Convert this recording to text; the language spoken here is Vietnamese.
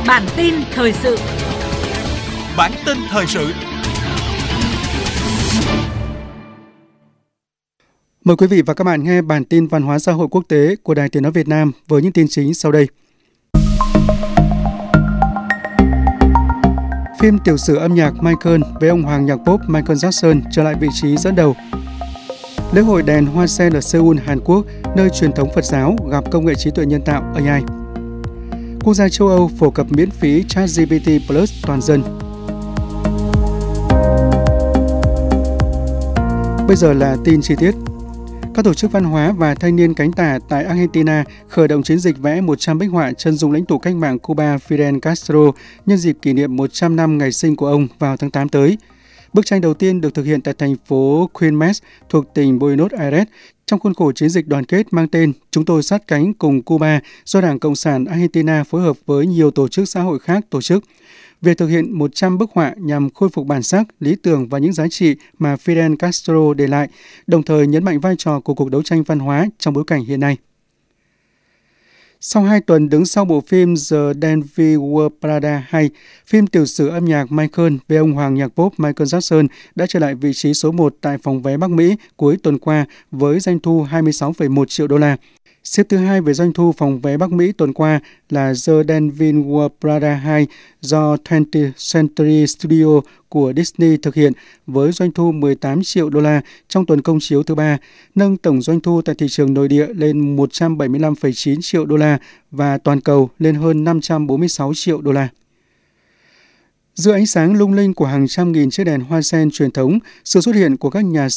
Bản tin thời sự. Bản tin thời sự. Mời quý vị và các bạn nghe bản tin văn hóa xã hội quốc tế của Đài Tiếng nói Việt Nam với những tin chính sau đây. Phim tiểu sử âm nhạc Michael với ông hoàng nhạc pop Michael Jackson trở lại vị trí dẫn đầu. Lễ hội đèn hoa sen ở Seoul, Hàn Quốc, nơi truyền thống Phật giáo gặp công nghệ trí tuệ nhân tạo AI. Quốc gia châu Âu phổ cập miễn phí ChatGPT Plus toàn dân. Bây giờ là tin chi tiết. Các tổ chức văn hóa và thanh niên cánh tả tại Argentina khởi động chiến dịch vẽ 100 bích họa chân dung lãnh tụ cách mạng Cuba Fidel Castro nhân dịp kỷ niệm 100 năm ngày sinh của ông vào tháng 8 tới. Bức tranh đầu tiên được thực hiện tại thành phố Quilmes thuộc tỉnh Buenos Aires trong khuôn khổ chiến dịch đoàn kết mang tên Chúng tôi sát cánh cùng Cuba do Đảng Cộng sản Argentina phối hợp với nhiều tổ chức xã hội khác tổ chức. Việc thực hiện 100 bức họa nhằm khôi phục bản sắc, lý tưởng và những giá trị mà Fidel Castro để lại, đồng thời nhấn mạnh vai trò của cuộc đấu tranh văn hóa trong bối cảnh hiện nay. Sau 2 tuần đứng sau bộ phim The Devil Wears Prada 2, phim tiểu sử âm nhạc Michael về ông hoàng nhạc pop Michael Jackson đã trở lại vị trí số 1 tại phòng vé Bắc Mỹ cuối tuần qua với doanh thu 26,1 triệu đô la. Xếp thứ 2 về doanh thu phòng vé Bắc Mỹ tuần qua là The Devil Wears Prada 2 do 20th Century Studio của Disney thực hiện với doanh thu 18 triệu đô la trong tuần công chiếu thứ 3, nâng tổng doanh thu tại thị trường nội địa lên 175,9 triệu đô la và toàn cầu lên hơn 546 triệu đô la. Giữa ánh sáng lung linh của hàng trăm nghìn chiếc đèn hoa sen truyền thống, sự xuất hiện của các nhà